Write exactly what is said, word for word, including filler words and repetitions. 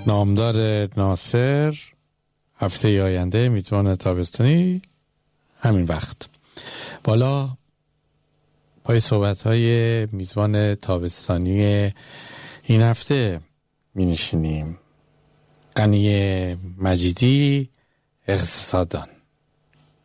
نامدار ناصر هفته آینده میزبان تابستانی همین وقت. بالا پای صحبت های میزبان تابستانی این هفته می نشینیم. غنی مجیدی، اقتصاددان.